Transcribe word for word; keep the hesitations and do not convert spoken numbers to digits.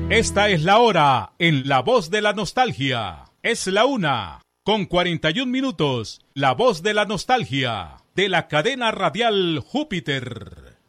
Esta es la hora en La Voz de la Nostalgia. Es la una, con cuarenta y un minutos. La Voz de la Nostalgia, de la cadena radial Júpiter.